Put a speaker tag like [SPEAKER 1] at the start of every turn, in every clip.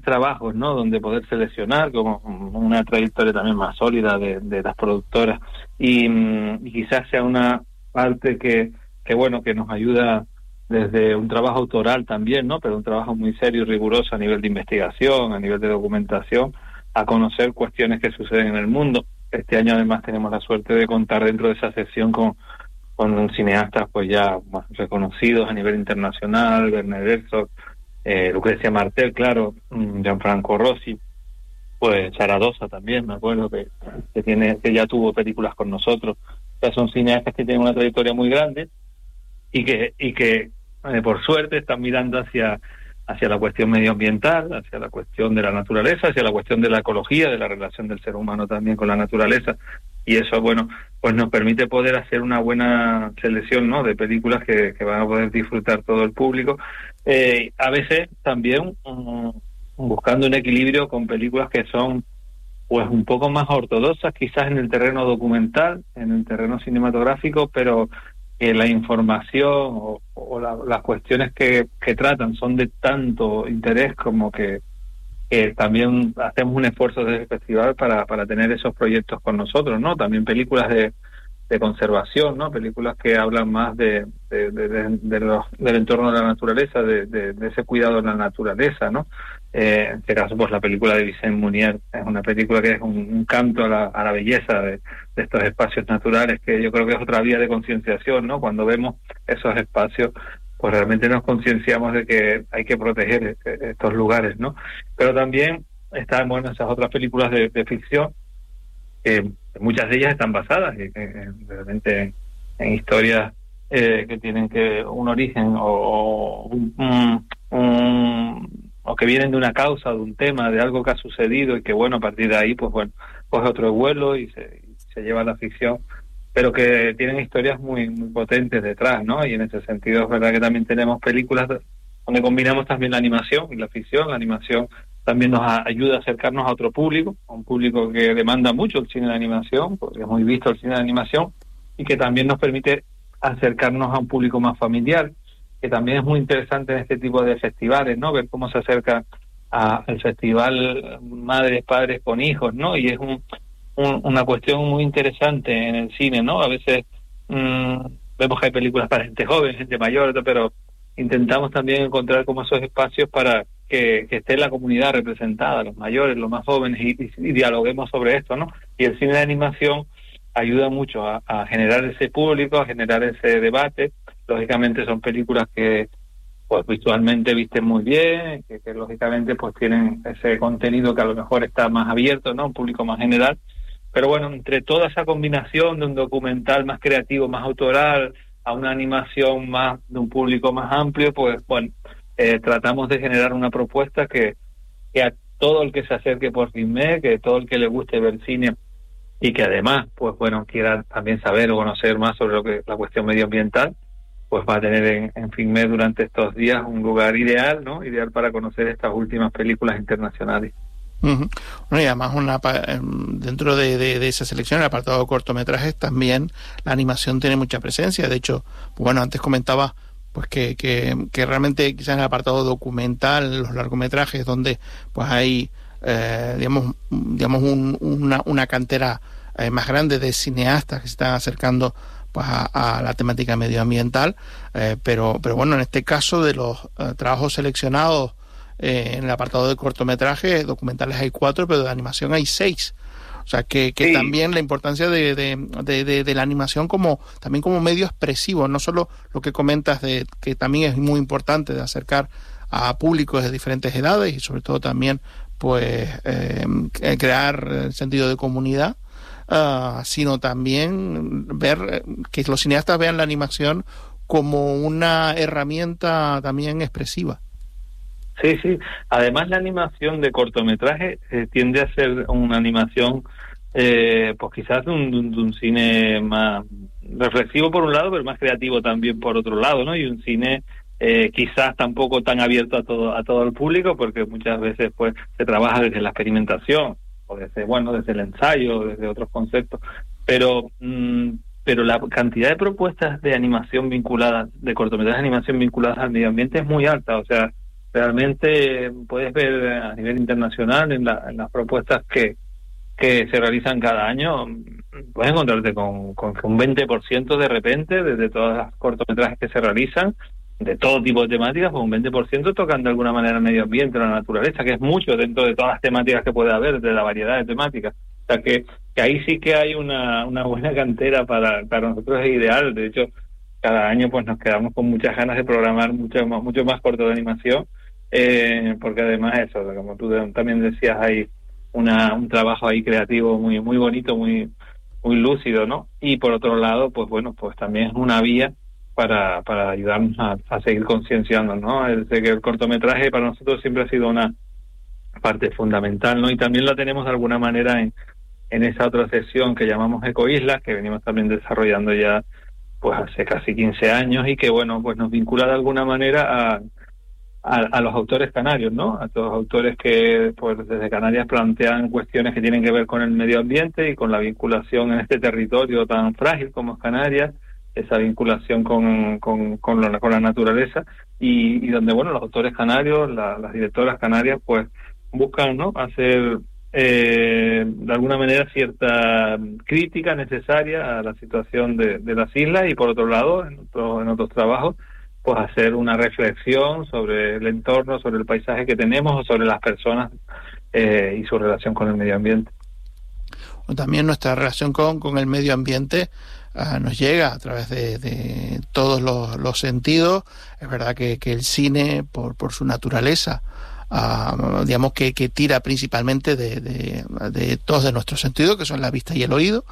[SPEAKER 1] trabajos, ¿no? Donde poder seleccionar, como una trayectoria también más sólida de las productoras, y quizás sea una parte que bueno, que nos ayuda desde un trabajo autoral también, ¿no? Pero un trabajo muy serio y riguroso a nivel de investigación, a nivel de documentación, a conocer cuestiones que suceden en el mundo. Este año además tenemos la suerte de contar dentro de esa sección con cineastas pues ya más reconocidos a nivel internacional, Werner Herzog, Lucrecia Martel, claro, Gianfranco Rosi, pues Zaragoza también, me acuerdo que ya tuvo películas con nosotros. O sea, son cineastas que tienen una trayectoria muy grande y que por suerte están mirando hacia la cuestión medioambiental, hacia la cuestión de la naturaleza, hacia la cuestión de la ecología, de la relación del ser humano también con la naturaleza. Y eso, bueno, pues nos permite poder hacer una buena selección, ¿no?, de películas que van a poder disfrutar todo el público. A veces también buscando un equilibrio con películas que son pues un poco más ortodoxas, quizás en el terreno documental, en el terreno cinematográfico, pero que la información las cuestiones que tratan son de tanto interés como que también hacemos un esfuerzo desde el festival para tener esos proyectos con nosotros, ¿no? También películas de conservación, ¿no? Películas que hablan más del entorno de la naturaleza, de ese cuidado de la naturaleza, ¿no? En este caso, pues la película de Vicente Munier es una película que es un canto a la belleza de estos espacios naturales, que yo creo que es otra vía de concienciación, ¿no? Cuando vemos esos espacios, pues realmente nos concienciamos de que hay que proteger estos lugares, ¿no? Pero también están, bueno, esas otras películas de ficción, muchas de ellas están basadas realmente en historias que tienen un origen o que vienen de una causa, de un tema, de algo que ha sucedido y que, bueno, a partir de ahí, pues bueno, coge otro vuelo y se lleva a la ficción, pero que tienen historias muy, muy potentes detrás, ¿no? Y en ese sentido es verdad que también tenemos películas donde combinamos también la animación y la ficción. La animación también nos ayuda a acercarnos a otro público, a un público que demanda mucho el cine de animación, porque es muy visto el cine de animación, y que también nos permite acercarnos a un público más familiar, que también es muy interesante en este tipo de festivales, ¿no? Ver cómo se acerca al festival madres, padres con hijos, ¿no? Y es una cuestión muy interesante en el cine, ¿no? A veces vemos que hay películas para gente joven, gente mayor, pero intentamos también encontrar como esos espacios para que esté la comunidad representada, los mayores, los más jóvenes, y dialoguemos sobre esto, ¿no? Y el cine de animación ayuda mucho a generar ese público, a generar ese debate. Lógicamente son películas que pues visualmente visten muy bien, que lógicamente pues tienen ese contenido que a lo mejor está más abierto, ¿no?, un público más general. Pero bueno, entre toda esa combinación de un documental más creativo, más autoral, a una animación más de un público más amplio, pues bueno, tratamos de generar una propuesta que a todo el que se acerque por FINMED, que todo el que le guste ver cine y que además, pues bueno, quiera también saber o conocer más sobre la cuestión medioambiental, pues va a tener en FINMED durante estos días un lugar ideal, ¿no? Ideal para conocer estas últimas películas internacionales.
[SPEAKER 2] Uh-huh. Bueno, y además dentro de esa selección, el apartado de cortometrajes, también la animación tiene mucha presencia. De hecho, pues bueno, antes comentaba pues que realmente quizás en el apartado documental, los largometrajes, donde pues hay digamos una cantera más grande de cineastas que se están acercando pues a la temática medioambiental, pero bueno, en este caso de los trabajos seleccionados en el apartado de cortometrajes, documentales hay 4, pero de animación hay 6. O sea que sí, también la importancia de la animación también como medio expresivo, no solo lo que comentas de que también es muy importante de acercar a públicos de diferentes edades y sobre todo también pues crear sentido de comunidad, sino también ver que los cineastas vean la animación como una herramienta también expresiva.
[SPEAKER 1] Sí, sí. Además, la animación de cortometraje tiende a ser una animación, pues quizás de un cine más reflexivo por un lado, pero más creativo también por otro lado, ¿no? Y un cine quizás tampoco tan abierto a todo el público, porque muchas veces pues se trabaja desde la experimentación o desde el ensayo, desde otros conceptos, pero la cantidad de propuestas de animación vinculadas, de cortometrajes de animación vinculadas al medio ambiente es muy alta. O sea, realmente puedes ver a nivel internacional en las propuestas que se realizan cada año, puedes encontrarte con que un 20% de repente, desde todas las cortometrajes que se realizan, de todo tipo de temáticas, pues un 20% tocan de alguna manera el medio ambiente, la naturaleza, que es mucho dentro de todas las temáticas que puede haber, de la variedad de temáticas. O sea que ahí sí que hay una buena cantera para nosotros, es ideal. De hecho, cada año pues nos quedamos con muchas ganas de programar mucho más corto de animación, porque además eso, como tú también decías, hay un trabajo ahí creativo muy bonito, muy lúcido, ¿no? Y por otro lado, pues bueno, pues también es una vía para ayudarnos a seguir concienciando, ¿no? Que el cortometraje para nosotros siempre ha sido una parte fundamental, ¿no? Y también la tenemos de alguna manera en esa otra sección que llamamos Ecoislas, que venimos también desarrollando ya pues hace casi 15 años, y que bueno, pues nos vincula de alguna manera a los autores canarios, ¿no? A todos los autores que pues desde Canarias plantean cuestiones que tienen que ver con el medio ambiente y con la vinculación en este territorio tan frágil como es Canarias, esa vinculación con la naturaleza, y donde bueno, los autores canarios, las directoras canarias pues buscan, ¿no?, hacer de alguna manera cierta crítica necesaria a la situación de las islas, y por otro lado en otros trabajos pues hacer una reflexión sobre el entorno, sobre el paisaje que tenemos, o sobre las personas y su relación con el medio ambiente.
[SPEAKER 2] También nuestra relación con el medio ambiente nos llega a través de todos los sentidos. Es verdad que el cine, por su naturaleza, digamos que tira principalmente de todos de nuestros sentidos, que son la vista y el oído,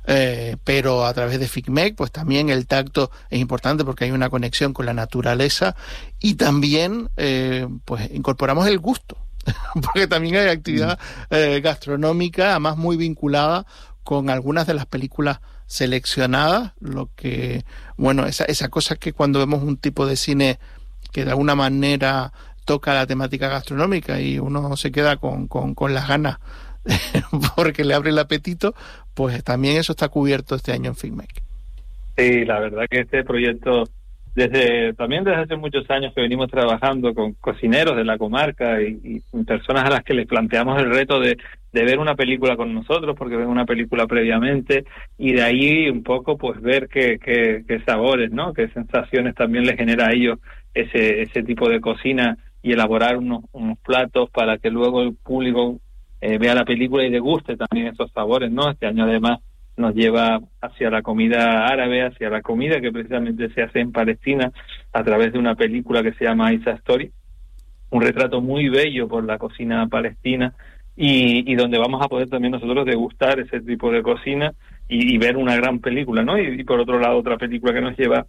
[SPEAKER 2] pero a través de FICMEC pues también el tacto es importante, porque hay una conexión con la naturaleza, y también pues incorporamos el gusto porque también hay actividad gastronómica, además muy vinculada con algunas de las películas seleccionadas, lo que, bueno, esa cosa que cuando vemos un tipo de cine que de alguna manera toca la temática gastronómica y uno se queda con las ganas porque le abre el apetito, pues también eso está cubierto este año en FICMEC.
[SPEAKER 1] Sí, la verdad que este proyecto, desde hace muchos años que venimos trabajando con cocineros de la comarca y personas a las que les planteamos el reto de ver una película con nosotros, porque ven una película previamente, y de ahí un poco pues ver qué sabores, ¿no?, qué sensaciones también les genera a ellos ese tipo de cocina, y elaborar unos platos para que luego el público vea la película y deguste también esos sabores, ¿no? Este año además nos lleva hacia la comida árabe, hacia la comida que precisamente se hace en Palestina a través de una película que se llama Isa Story, un retrato muy bello por la cocina palestina, y donde vamos a poder también nosotros degustar ese tipo de cocina y ver una gran película, ¿no? Y por otro lado otra película que nos lleva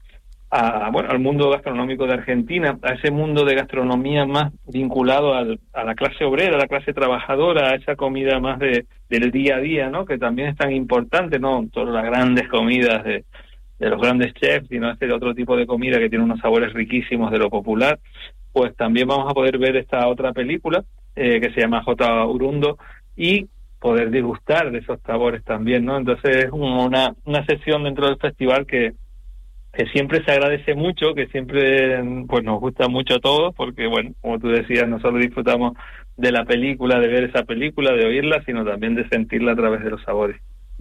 [SPEAKER 1] al mundo gastronómico de Argentina, a ese mundo de gastronomía más vinculado a la clase obrera, a la clase trabajadora, a esa comida más del día a día, ¿no?, que también es tan importante, no todas las grandes comidas de los grandes chefs, sino este otro tipo de comida que tiene unos sabores riquísimos de lo popular. Pues también vamos a poder ver esta otra película que se llama J. Urundo, y poder degustar de esos sabores también, ¿no? Entonces es una sesión dentro del festival que siempre se agradece mucho, que siempre pues nos gusta mucho a todos, porque bueno, como tú decías, no solo disfrutamos de la película, de ver esa película, de oírla, sino también de sentirla a través de los sabores.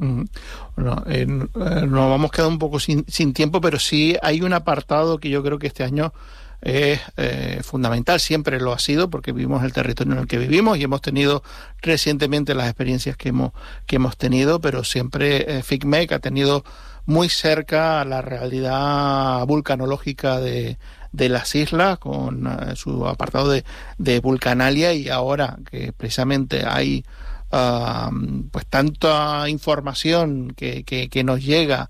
[SPEAKER 2] Bueno, nos vamos quedando un poco sin tiempo, pero sí hay un apartado que yo creo que este año es fundamental, siempre lo ha sido, porque vivimos el territorio en el que vivimos y hemos tenido recientemente las experiencias que hemos tenido, pero siempre FICMEC ha tenido muy cerca la realidad vulcanológica de las islas, con su apartado de Vulcanalia, y ahora que precisamente hay pues tanta información que nos llega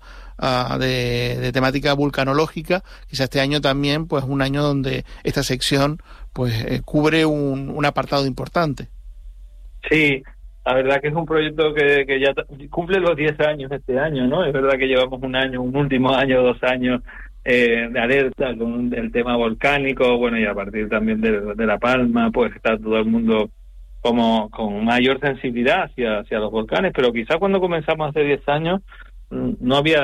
[SPEAKER 2] de temática vulcanológica, quizás este año también pues un año donde esta sección pues cubre un apartado importante.
[SPEAKER 1] Sí, la verdad que es un proyecto que ya cumple los 10 años este año, ¿no? Es verdad que llevamos un último año, 2 años de alerta con el tema volcánico, bueno, y a partir también de La Palma, pues está todo el mundo como con mayor sensibilidad hacia los volcanes, pero quizás cuando comenzamos hace 10 años, no había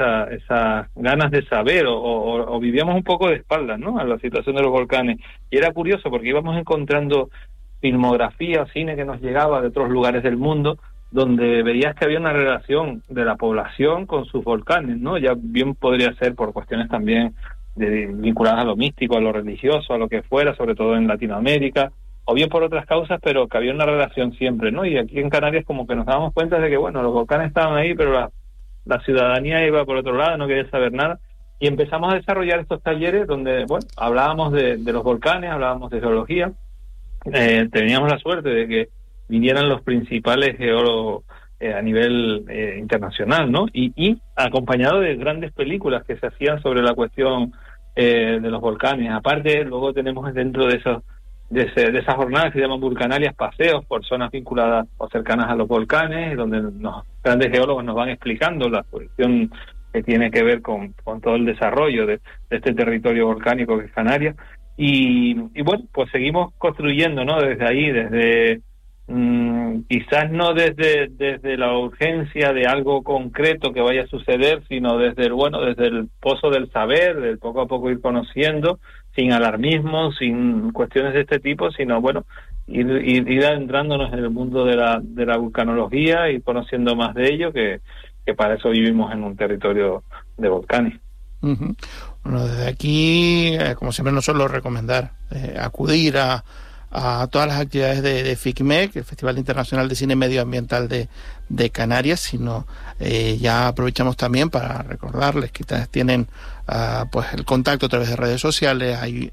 [SPEAKER 1] esas ganas de saber o vivíamos un poco de espaldas, ¿no?, a la situación de los volcanes. Y era curioso porque íbamos encontrando filmografía, cine que nos llegaba de otros lugares del mundo, donde veías que había una relación de la población con sus volcanes, ¿no? Ya bien podría ser por cuestiones también vinculadas a lo místico, a lo religioso, a lo que fuera, sobre todo en Latinoamérica, o bien por otras causas, pero que había una relación siempre, ¿no? Y aquí en Canarias como que nos dábamos cuenta de que, bueno, los volcanes estaban ahí, pero la ciudadanía iba por otro lado, no quería saber nada, y empezamos a desarrollar estos talleres donde, bueno, hablábamos de los volcanes, hablábamos de geología. Teníamos la suerte de que vinieran los principales geólogos a nivel internacional, ¿no? Y acompañado de grandes películas que se hacían sobre la cuestión de los volcanes. Aparte, luego tenemos dentro de esas jornadas que se llaman vulcanarias, paseos por zonas vinculadas o cercanas a los volcanes, donde los grandes geólogos nos van explicando la cuestión que tiene que ver con todo el desarrollo de este territorio volcánico que es Canarias. Y bueno, pues seguimos construyendo, ¿no? Desde ahí, desde quizás no desde la urgencia de algo concreto que vaya a suceder, sino desde el pozo del saber, del poco a poco ir conociendo, sin alarmismo, sin cuestiones de este tipo, sino bueno, ir adentrándonos en el mundo de la vulcanología y conociendo más de ello, que para eso vivimos en un territorio de volcanes.
[SPEAKER 2] Uh-huh. Bueno, desde aquí, como siempre, no solo recomendar acudir a todas las actividades de FICMEC, el Festival Internacional de Cine Medioambiental de Canarias, sino ya aprovechamos también para recordarles que tienen pues el contacto a través de redes sociales, hay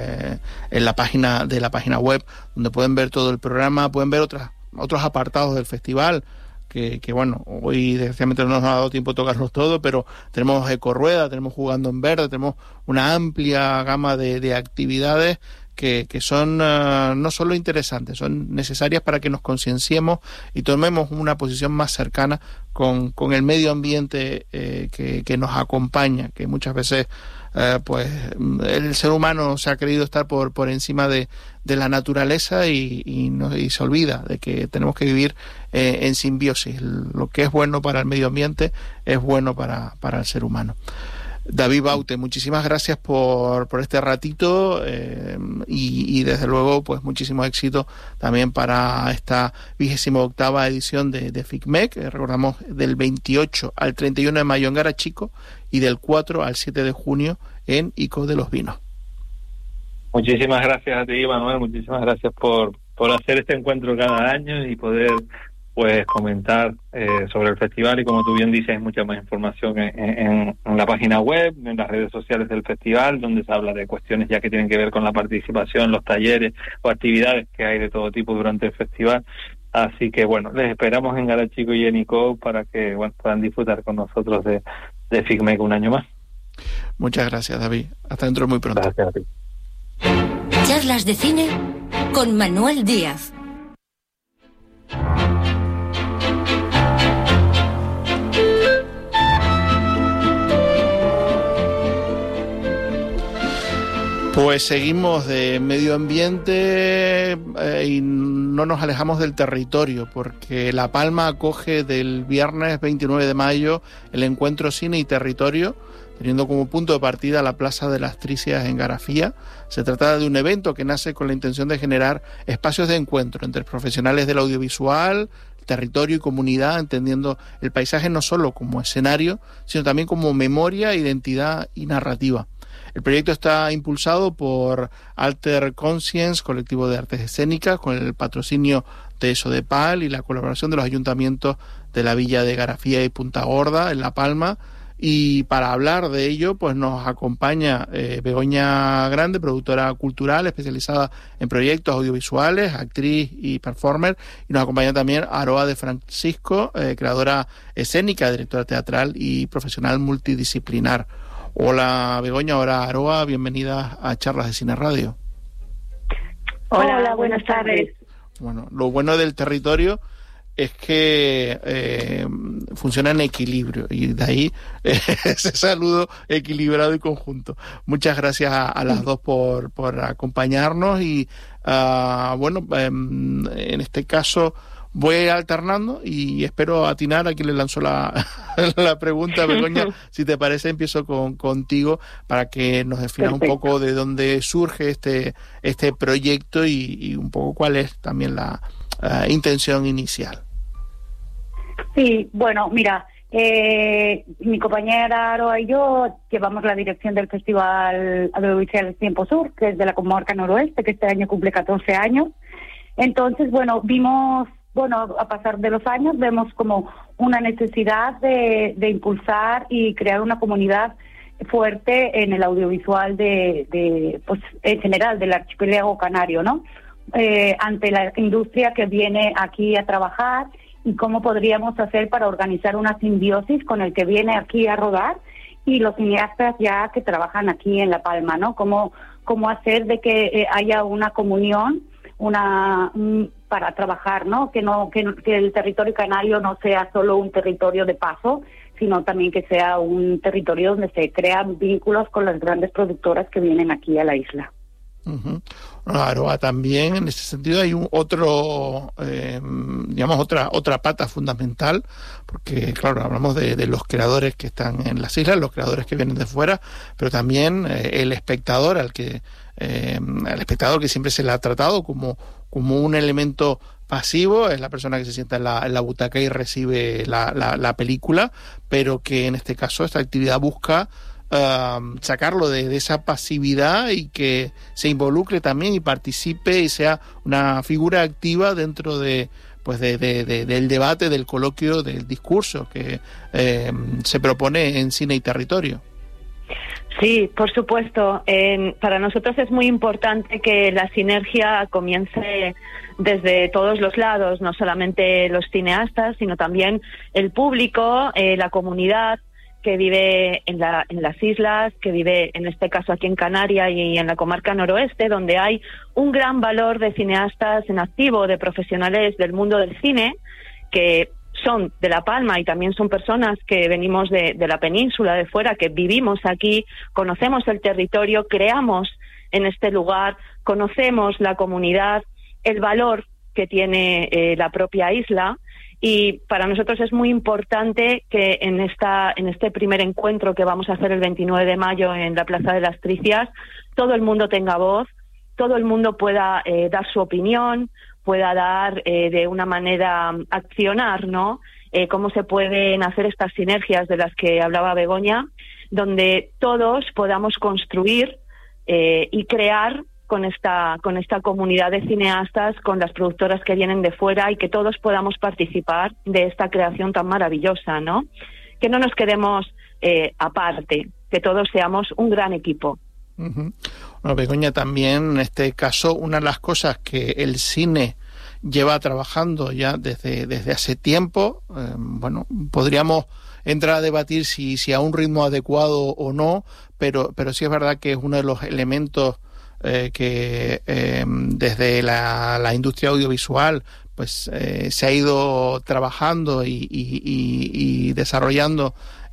[SPEAKER 2] en la página web donde pueden ver todo el programa, pueden ver otros apartados del festival, que bueno, hoy desgraciadamente no nos ha dado tiempo de tocarlos todos, pero tenemos Ecorrueda, tenemos Jugando en Verde, tenemos una amplia gama de actividades que son no solo interesantes, son necesarias para que nos concienciemos y tomemos una posición más cercana con el medio ambiente que nos acompaña, que muchas veces pues el ser humano se ha querido estar por encima de la naturaleza y se olvida de que tenemos que vivir en simbiosis. Lo que es bueno para el medio ambiente es bueno para el ser humano. David Baute, muchísimas gracias por este ratito y desde luego pues muchísimo éxito también para esta 28ª edición de FICMEC. Recordamos del 28 al 31 de mayo en Garachico y del 4 al 7 de junio en Ico de los Vinos.
[SPEAKER 1] Muchísimas gracias a ti, Manuel, muchísimas gracias por hacer este encuentro cada año y poder pues comentar sobre el festival, y como tú bien dices, hay mucha más información en la página web, en las redes sociales del festival, donde se habla de cuestiones ya que tienen que ver con la participación, los talleres o actividades que hay de todo tipo durante el festival. Así que bueno, les esperamos en Garachico y en Ico para que bueno, puedan disfrutar con nosotros de FICMEC un año más.
[SPEAKER 2] Muchas gracias, David. Hasta dentro muy pronto.
[SPEAKER 1] Gracias a ti.
[SPEAKER 3] Charlas de cine con Manuel Díaz.
[SPEAKER 2] Pues seguimos de medio ambiente y no nos alejamos del territorio, porque La Palma acoge del viernes 29 de mayo el encuentro Cine y Territorio, teniendo como punto de partida la Plaza de las Tricias en Garafía. Se trata de un evento que nace con la intención de generar espacios de encuentro entre profesionales del audiovisual, territorio y comunidad, entendiendo el paisaje no solo como escenario, sino también como memoria, identidad y narrativa. El proyecto está impulsado por Alter Conscience, colectivo de artes escénicas, con el patrocinio de Sodepal y la colaboración de los ayuntamientos de la Villa de Garafía y Punta Gorda, en La Palma. Y para hablar de ello, pues nos acompaña Begoña Grande, productora cultural especializada en proyectos audiovisuales, actriz y performer. Y nos acompaña también Aroa de Francisco, creadora escénica, directora teatral y profesional multidisciplinar. Hola Begoña, hola Aroa, bienvenidas a Charlas de Cine Radio.
[SPEAKER 4] Hola, buenas tardes.
[SPEAKER 2] Bueno, lo bueno del territorio es que funciona en equilibrio y de ahí ese saludo equilibrado y conjunto. Muchas gracias a las dos por acompañarnos y bueno, en este caso voy alternando y espero atinar a quien le lanzó la la pregunta, Begoña. Si te parece, empiezo contigo para que nos definas un poco de dónde surge este proyecto y un poco cuál es también la intención inicial.
[SPEAKER 4] Sí, bueno, mira, mi compañera Aroa y yo llevamos la dirección del Festival Audiovisual Tiempo Sur, que es de la comarca noroeste, que este año cumple 14 años. Entonces, a pasar de los años, vemos como una necesidad de impulsar y crear una comunidad fuerte en el audiovisual pues en general del archipiélago canario, ¿no? Ante la industria que viene aquí a trabajar, y cómo podríamos hacer para organizar una simbiosis con el que viene aquí a rodar y los cineastas ya que trabajan aquí en La Palma, ¿no? Cómo hacer de que haya una comunión, para trabajar, ¿no? Que el territorio canario no sea solo un territorio de paso, sino también que sea un territorio donde se crean vínculos con las grandes productoras que vienen aquí a la isla.
[SPEAKER 2] Uh-huh. Claro, también en ese sentido hay otra pata fundamental, porque claro, hablamos de los creadores que están en las islas, los creadores que vienen de fuera, pero también el espectador al espectador que siempre se le ha tratado como un elemento pasivo, es la persona que se sienta en la butaca y recibe la película, pero que en este caso esta actividad busca sacarlo de esa pasividad y que se involucre también y participe y sea una figura activa dentro del debate, del coloquio, del discurso que se propone en Cine y Territorio.
[SPEAKER 5] Sí, por supuesto. Para nosotros es muy importante que la sinergia comience desde todos los lados, no solamente los cineastas, sino también el público, la comunidad que vive en las islas, que vive en este caso aquí en Canarias y en la comarca noroeste, donde hay un gran valor de cineastas en activo, de profesionales del mundo del cine, que son de La Palma y también son personas que venimos de la península, de fuera, que vivimos aquí, conocemos el territorio, creamos en este lugar, conocemos la comunidad, el valor que tiene la propia isla. Y para nosotros es muy importante que en este primer encuentro que vamos a hacer el 29 de mayo en la Plaza de las Tricias, todo el mundo tenga voz, todo el mundo pueda dar su opinión, pueda dar de una manera accionar, ¿no? Cómo se pueden hacer estas sinergias de las que hablaba Begoña, donde todos podamos construir y crear con esta comunidad de cineastas, con las productoras que vienen de fuera y que todos podamos participar de esta creación tan maravillosa, ¿no? Que no nos quedemos aparte, que todos seamos un gran equipo.
[SPEAKER 2] Uh-huh. Bueno, Begoña, también en este caso una de las cosas que el cine lleva trabajando ya desde hace tiempo, podríamos entrar a debatir si a un ritmo adecuado o no, pero sí es verdad que es uno de los elementos que desde la industria audiovisual pues se ha ido trabajando y desarrollando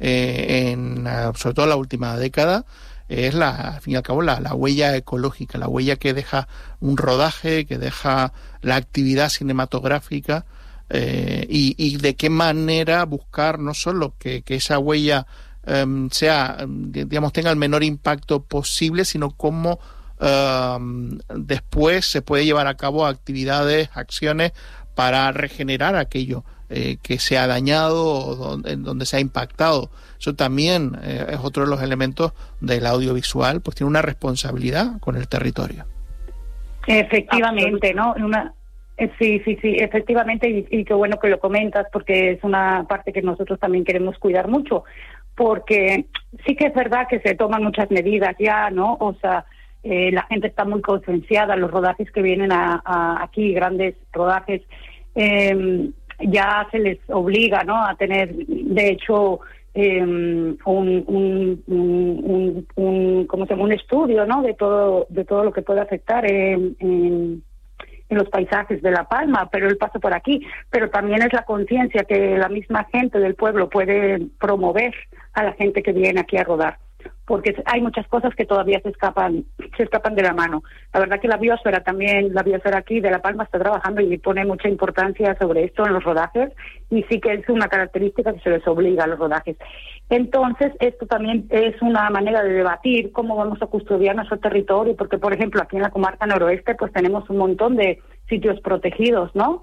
[SPEAKER 2] sobre todo en la última década, es al fin y al cabo la huella ecológica, la huella que deja un rodaje, que deja la actividad cinematográfica, y de qué manera buscar no solo que esa huella tenga el menor impacto posible, sino cómo después se puede llevar a cabo actividades, acciones para regenerar aquello que se ha dañado o donde se ha impactado. Eso también es otro de los elementos del audiovisual, pues tiene una responsabilidad con el territorio.
[SPEAKER 4] Efectivamente, ¿no? Sí, efectivamente, y qué bueno que lo comentas, porque es una parte que nosotros también queremos cuidar mucho, porque sí que es verdad que se toman muchas medidas ya, ¿no? O sea, la gente está muy concienciada, los rodajes que vienen aquí, grandes rodajes, ya se les obliga, ¿no?, a tener, de hecho, un estudio, ¿no?, de todo lo que puede afectar en los paisajes de La Palma, pero el paso por aquí, pero también es la conciencia que la misma gente del pueblo puede promover a la gente que viene aquí a rodar. porque hay muchas cosas que todavía se escapan de la mano. La verdad que la biosfera aquí de La Palma está trabajando y pone mucha importancia sobre esto en los rodajes, y sí que es una característica que se les obliga a los rodajes. Entonces, esto también es una manera de debatir cómo vamos a custodiar nuestro territorio, porque, por ejemplo, aquí en la comarca noroeste, pues tenemos un montón de sitios protegidos, ¿no?